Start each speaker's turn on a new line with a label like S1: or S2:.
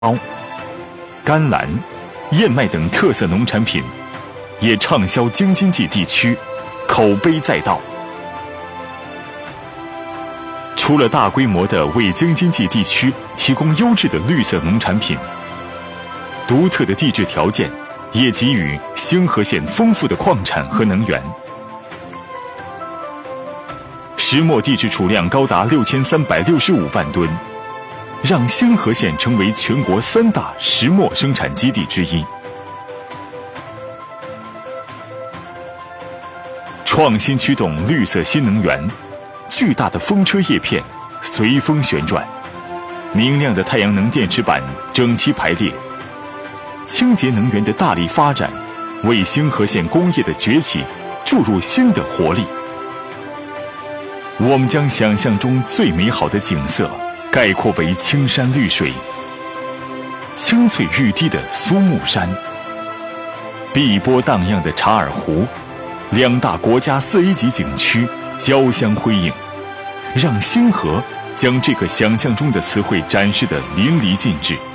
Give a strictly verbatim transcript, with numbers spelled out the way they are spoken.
S1: 甘蓝、燕麦等特色农产品也畅销京津冀地区，口碑载道。除了大规模的为京津冀地区提供优质的绿色农产品，独特的地质条件也给予兴和县丰富的矿产和能源。石墨地质储量高达六千三百六十五万吨，让兴和县成为全国三大石墨生产基地之一。创新驱动绿色新能源，巨大的风车叶片随风旋转，明亮的太阳能电池板整齐排列，清洁能源的大力发展，为兴和县工业的崛起注入新的活力。我们将想象中最美好的景色概括为青山绿水、青翠欲滴的苏木山、碧波荡漾的察尔湖，两大国家四 A 级景区交相辉映，让兴和将这个想象中的词汇展示得淋漓尽致。